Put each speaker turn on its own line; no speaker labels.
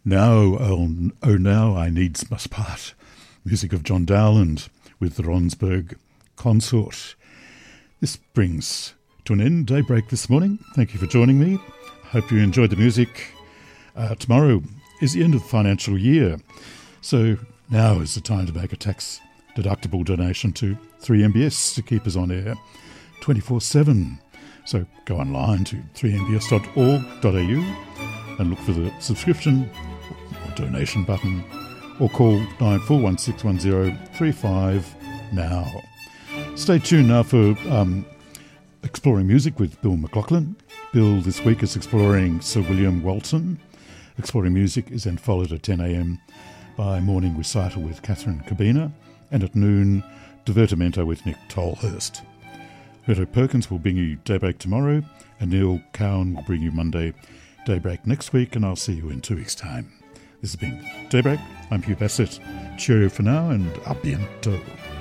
Now, oh now I needs must part. Music of John Dowland with the Ronsberg Consort. This brings to an end Daybreak this morning. Thank you for joining me. I hope you enjoyed the music. Tomorrow is the end of the financial year, so now is the time to make a tax-deductible donation to 3MBS to keep us on air 24/7. So go online to 3mbs.org.au and look for the subscription or donation button, or call 94161035 now. Stay tuned now for Exploring Music with Bill McLaughlin. Bill this week is exploring Sir William Walton. Exploring Music is then followed at 10 a.m. by Morning Recital with Catherine Cabina, and at noon, Divertimento with Nick Tolhurst. Roberto Perkins will bring you Daybreak tomorrow, and Neil Cowan will bring you Monday Daybreak next week, and I'll see you in 2 weeks' time. This has been Daybreak. I'm Hugh Bassett. Cheerio for now, and a bientôt.